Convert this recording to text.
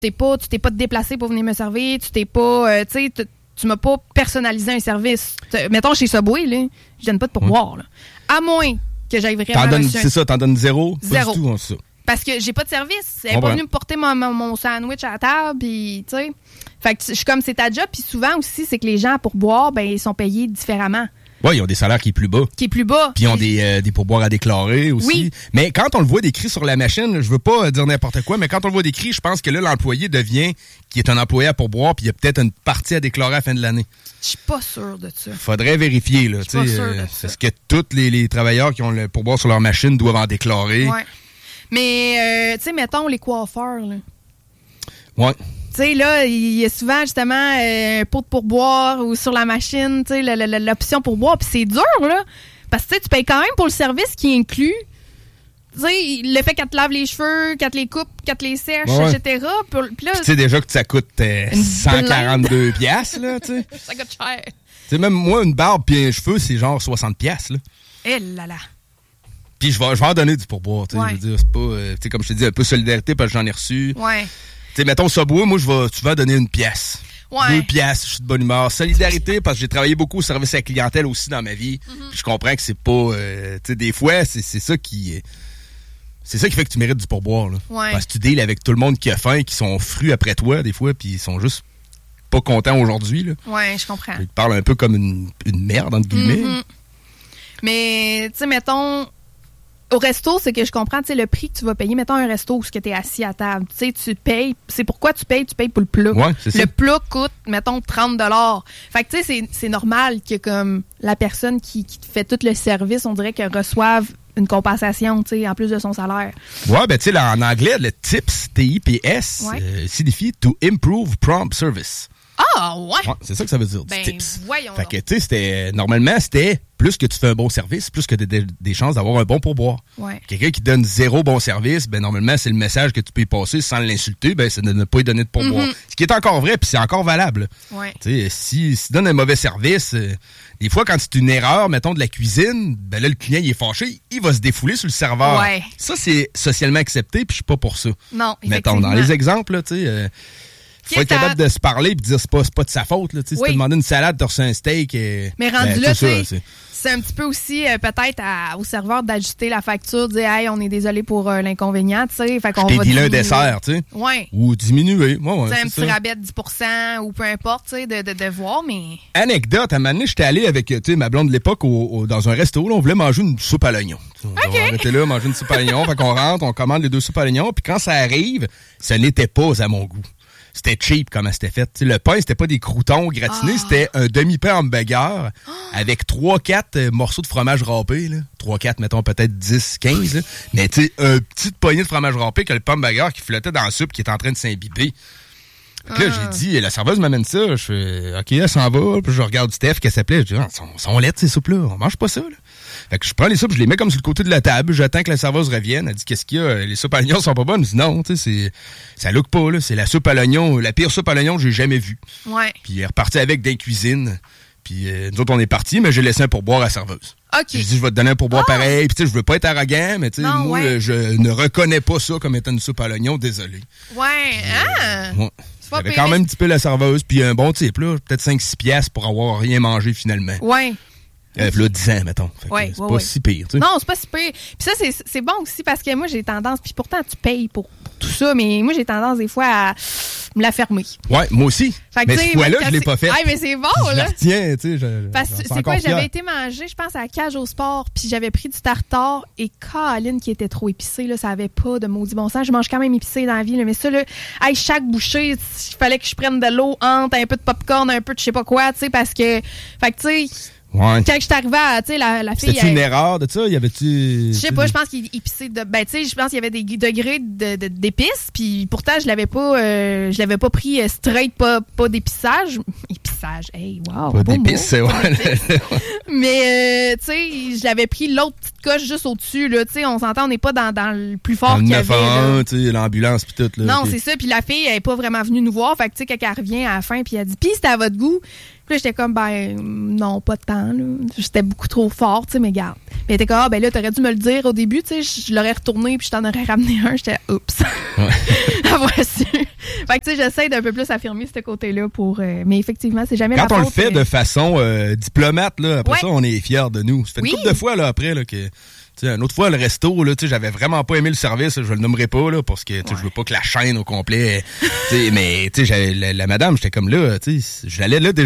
tu t'es pas déplacé pour venir me servir, tu t'es pas, tu m'as pas personnalisé un service. Mettons chez Subway, là, je donne pas de pourboire, là. À moins que j'aille vraiment... C'est ça, t'en donnes zéro? Zéro. Pas du tout, ça. Parce que j'ai pas de service. Elle est pas venue me porter mon sandwich à la table, puis tu sais. Fait que je suis comme, c'est ta job, puis souvent aussi, c'est que les gens, pour boire, ben ils sont payés différemment. Oui, ils ont des salaires qui est plus bas. Qui est plus bas. Puis ils ont des pourboires à déclarer aussi. Oui. Mais quand on le voit décrit sur la machine, je veux pas dire n'importe quoi, mais quand on le voit décrit, je pense que là, l'employé devient qui est un employé à pourboire, puis il y a peut-être une partie à déclarer à la fin de l'année. Je suis pas sûre de ça. Faudrait vérifier, là. Je suis pas sûre de ça. Est-ce que tous les travailleurs qui ont le pourboire sur leur machine doivent en déclarer? Ouais. Mais, tu sais, mettons les coiffeurs, là. Ouais. Tu sais, là, il y a souvent, justement, un pot de pourboire ou sur la machine, tu sais, l'option pourboire. Puis c'est dur, là. Parce que, tu payes quand même pour le service qui inclut, tu sais, le fait qu'elle te lave les cheveux, qu'elle te les coupe, qu'elle te les sèche, etc. Puis là, tu sais déjà que ça coûte 142 piastres, là, tu sais. Ça coûte cher. Tu sais, même moi, une barbe puis un cheveu, c'est genre 60 piastres, là. Eh là là. Puis je vais en donner du pourboire, tu sais. Je veux dire, c'est pas, tu sais, comme je te dis, un peu solidarité parce que j'en ai reçu. Ouais. Tu sais, mettons Subway, moi, tu vas donner une pièce. Ouais. 2 piastres, je suis de bonne humeur. Solidarité, parce que j'ai travaillé beaucoup au service à la clientèle aussi dans ma vie. Puis je comprends que c'est pas... tu sais, des fois, c'est ça qui... C'est ça qui fait que tu mérites du pourboire, là. Ouais. Parce que tu deals avec tout le monde qui a faim, qui sont frus après toi, des fois, puis ils sont juste pas contents aujourd'hui, là. Ouais, je comprends. Ils te parlent un peu comme une merde, entre guillemets. Mais, tu sais, mettons... Au resto, c'est que je comprends, tu sais, le prix que tu vas payer. Mettons un resto où tu es assis à table. Tu sais, tu payes. C'est pourquoi tu payes pour le plat. Ouais, c'est ça. Le plat coûte, mettons, 30$. Fait que, tu sais, c'est normal que, comme, la personne qui te fait tout le service, on dirait qu'elle reçoive une compensation, tu sais, en plus de son salaire. Ouais, ben, tu sais, en anglais, le TIPS, T-I-P-S, signifie to improve prompt service. Ah, ouais! Ouais, c'est ça que ça veut dire, ben, tips. Voyons. Fait que, tu sais, normalement, c'était plus que tu fais un bon service, plus que tu as des chances d'avoir un bon pourboire. Ouais. Quelqu'un qui donne 0 bon service, ben, normalement, c'est le message que tu peux y passer sans l'insulter, ben, c'est de ne pas y donner de pourboire. Ce qui est encore vrai, puis c'est encore valable. Ouais. Tu sais, si tu donnes un mauvais service, des fois, quand c'est une erreur, mettons, de la cuisine, ben là, le client, il est fâché, il va se défouler sur le serveur. Ouais. Ça, c'est socialement accepté, puis je suis pas pour ça. Non, mettons, dans les exemples, là, tu sais... faut être capable de se parler et de dire c'est pas de sa faute. Là, si tu as demandé une salade, tu as reçu un steak. Mais rendu là, c'est un petit peu aussi peut-être au serveur d'ajuster la facture, de dire hey, on est désolé pour l'inconvénient. Fait qu'on va diminuer un dessert, tu sais. Ouais. Ou diminuer. C'est un petit rabais de 10% ou peu importe, tu sais, de voir, mais. Anecdote, à un moment donné, j'étais allé avec ma blonde de l'époque dans un resto, là, on voulait manger une soupe à l'oignon. On était là, manger une soupe à l'oignon, fait qu'on rentre, on commande les 2 soupes à l'oignon, puis quand ça arrive, ça n'était pas à mon goût. C'était cheap comment c'était fait. T'sais, le pain, c'était pas des croûtons gratinés, c'était un demi-pain hamburger avec 3-4 morceaux de fromage râpé. 3-4, mettons peut-être 10, 15. Là. Mais tu sais, un petit poignet de fromage râpé que le pain hamburger qui flottait dans la soupe qui est en train de s'imbiber. Là, j'ai dit, la serveuse m'amène ça. Je fais, OK, elle s'en va. Puis je regarde Steph, qu'elle s'appelait. Je dis, sont laides ces soupes-là. On mange pas ça, là. Fait que je prends les soupes, je les mets comme sur le côté de la table. J'attends que la serveuse revienne. Elle dit, qu'est-ce qu'il y a? Les soupes à l'oignon sont pas bonnes. Je dis, non, tu sais, ça look pas, là. C'est la soupe à l'oignon, la pire soupe à l'oignon que j'ai jamais vue. Ouais. Puis elle est repartie avec des cuisines. Puis nous autres, on est partis, mais j'ai laissé un pourboire à la serveuse. OK. J'ai dit, je vais te donner un pourboire pareil. Puis tu sais, je veux pas être arrogant, mais tu sais, moi, je ne reconnais pas ça comme étant une soupe à l'oignon. Désolé. Ouais, ouais. J'avais quand même un petit peu la serveuse, puis un bon type, là. Peut-être 5-6 piastres pour avoir rien mangé finalement. Ouais. Là, 10 ans, mettons. C'est pas si pire, tu sais. Non, c'est pas si pire. Puis ça, c'est bon aussi parce que moi, j'ai tendance, puis pourtant, tu payes pour tout ça, mais moi, j'ai tendance des fois à me la fermer. Ouais, moi aussi. Fait que, mais ce fois-là, je l'ai pas fait. Ah, mais c'est bon, là. Je retiens, tu sais. Parce que c'est quoi, j'avais été manger, je pense, à la cage au sport, puis j'avais pris du tartare et Caroline qui était trop épicé, là, ça avait pas de maudit bon sens. Je mange quand même épicé dans la vie, là, mais ça, là, chaque bouchée, il fallait que je prenne de l'eau, un peu de popcorn, un peu de je sais pas quoi, tu sais, parce que, fait que, tu sais, ouais. Quand je suis arrivée à, tu sais, la fille... C'était une erreur de ça? Y avait-tu... Je sais pas, je pense qu'il épicé de... Ben, tu sais, je pense qu'il y avait des degrés d'épices, puis pourtant, je l'avais pas pris straight, pas d'épissage. Épissage, hey, wow. Pas d'épices, c'est ouais. Mais, tu sais, je l'avais pris l'autre petite coche juste au-dessus, là, tu sais, on s'entend, on n'est pas dans le plus fort qu'il y avait. Dans le 911, tu sais, l'ambulance pis tout, là. Non, c'est ça, puis la fille, elle est pas vraiment venue nous voir, fait que, tu sais, quand elle revient à la fin, puis elle dit, pis c'était à votre goût. Puis là, j'étais comme, ben, non, pas de temps, là. J'étais beaucoup trop fort, tu sais, mais garde. Mais elle était comme, ben là, t'aurais dû me le dire au début, tu sais, je l'aurais retourné puis je t'en aurais ramené un. J'étais, oups. Ouais. La voici. Fait que, tu sais, j'essaie d'un peu plus affirmer ce côté-là pour. Mais effectivement, c'est jamais quand la faute. Quand on le fait de façon diplomate, là, après ça, on est fiers de nous. Ça fait une couple de fois, là, après, là, que. Une autre fois, le resto, là, j'avais vraiment pas aimé le service, je le nommerai pas, là, parce que je veux pas que la chaîne au complet. Mais la madame, j'étais comme là, j'allais là déjà.